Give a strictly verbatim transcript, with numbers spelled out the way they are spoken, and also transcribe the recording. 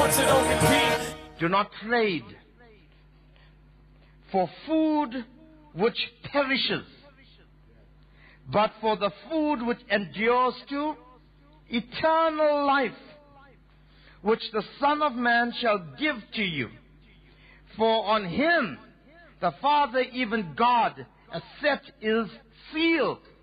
so don't repeat. Do not trade for food which perishes, but for the food which endures to eternal life, which the Son of Man shall give to you. For on him the Father, even God, has set his seal.